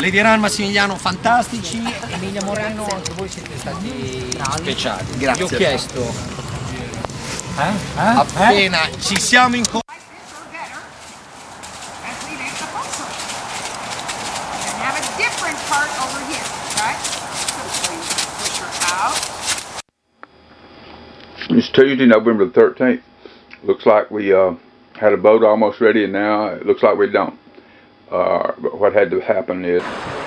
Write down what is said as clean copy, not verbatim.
Riviera Massimiliano fantastici, Emilia Moreno, anche voi siete stati speciali. Grazie. Vi ho chiesto, appena ci siamo incontrati. It's Tuesday, November the 13th. Looks like we had a boat almost ready, and now it looks like we don't. But what had to happen is